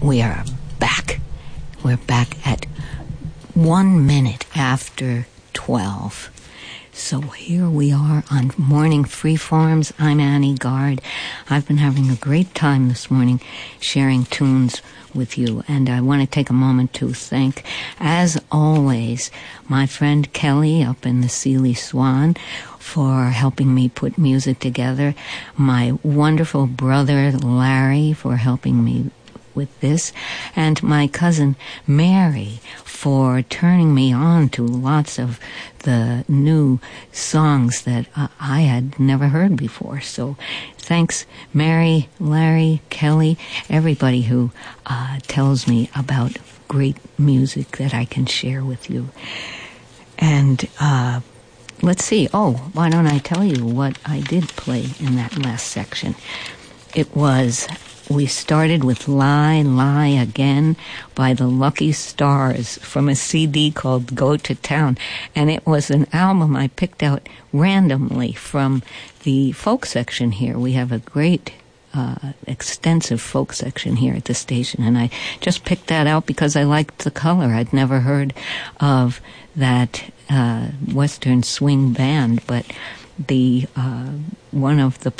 We are back. We're back at 1 minute after 12. So here we are on Morning Freeforms. I'm Annie Gard. I've been having a great time this morning sharing tunes with you, and I want to take a moment to thank, as always, my friend Kelly up in the Sealy Swan for helping me put music together, my wonderful brother Larry for helping me with this, and my cousin Mary for turning me on to lots of the new songs that I had never heard before. So thanks, Mary, Larry, Kelly, everybody who tells me about great music that I can share with you. And let's see. Oh, why don't I tell you what I did play in that last section? We started with Lie, Lie Again by the Lucky Stars from a CD called Go to Town. And it was an album I picked out randomly from the folk section here. We have a great extensive folk section here at the station, and I just picked that out because I liked the color. I'd never heard of that Western swing band, but the one of the